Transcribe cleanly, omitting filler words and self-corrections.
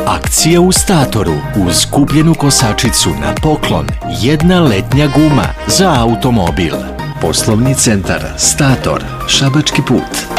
Akcija u Statoru. Uz kupljenu kosačicu na poklon, jedna letnja guma za automobil. Poslovni centar Stator, Šabački put.